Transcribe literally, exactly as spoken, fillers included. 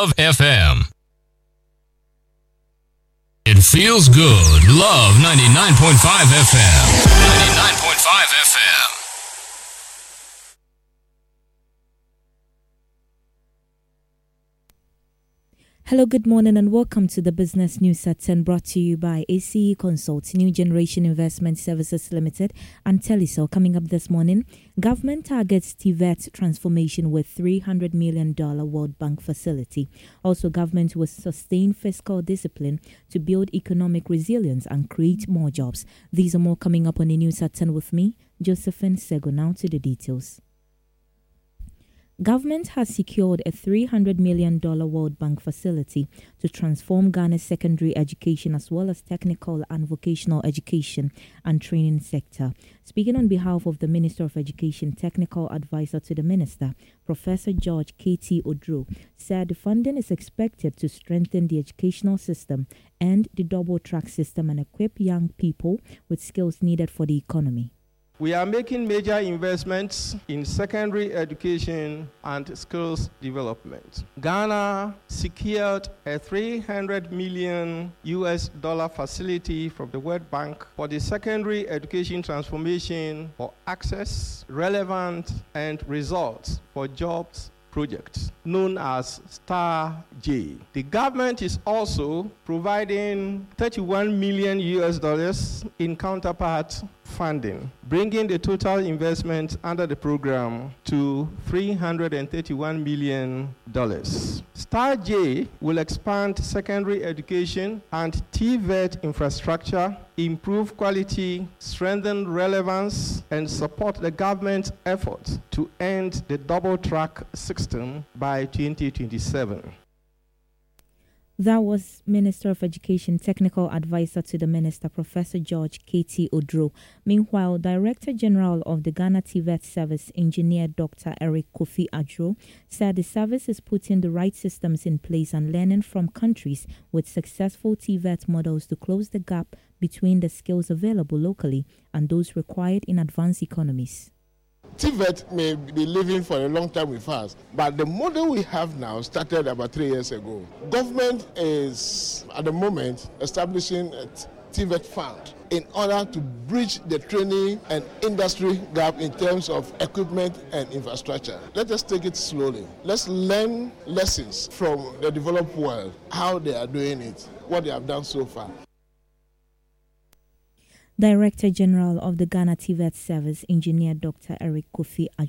Love F M. It feels good. Love ninety-nine point five F M. ninety-nine point five F M. Hello, good morning and welcome to the Business News at ten, brought to you by A C E Consult, New Generation Investment Services Limited and Telecel. Coming up this morning, government targets T V E T transformation with three hundred million dollars World Bank facility. Also, government will sustain fiscal discipline to build economic resilience and create more jobs. These are more coming up on the News at ten with me, Josephine Sego. Now to the details. Government has secured a three hundred million dollars World Bank facility to transform Ghana's secondary education as well as technical and vocational education and training sector. Speaking on behalf of the Minister of Education, technical advisor to the Minister, Professor George K T Odro, said the funding is expected to strengthen the educational system and the double-track system and equip young people with skills needed for the economy. We are making major investments in secondary education and skills development. Ghana secured a three hundred million U S dollar facility from the World Bank for the secondary education transformation for access, relevant, and results for jobs project known as Star J. The government is also providing thirty-one million U S dollars in counterpart funding, bringing the total investment under the program to three hundred thirty-one million dollars. Star J will expand secondary education and T V E T infrastructure, improve quality, strengthen relevance, and support the government's effort to end the double-track system by twenty twenty-seven. That was Minister of Education, technical advisor to the Minister, Professor George K T Odro. Meanwhile, Director General of the Ghana T V E T Service, Engineer Doctor Eric Kofi Adjro, said the service is putting the right systems in place and learning from countries with successful T V E T models to close the gap between the skills available locally and those required in advanced economies. T V E T may be living for a long time with us, but the model we have now started about three years ago. Government is, at the moment, establishing a T V E T fund in order to bridge the training and industry gap in terms of equipment and infrastructure. Let us take it slowly. Let's learn lessons from the developed world, how they are doing it, what they have done so far. Director General of the Ghana T V E T Service, Engineer Doctor Eric Kofi Adjro.